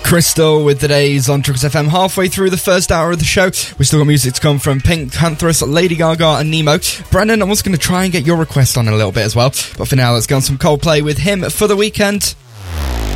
Crystal with today's on Truckers FM. Halfway through the first hour of the show, we've still got music to come from Pink Pantheress, Lady Gaga and Nemo. Brandon, I'm also going to try and get your request on in a little bit as well, but for now let's go on some Coldplay with Him for the Weekend.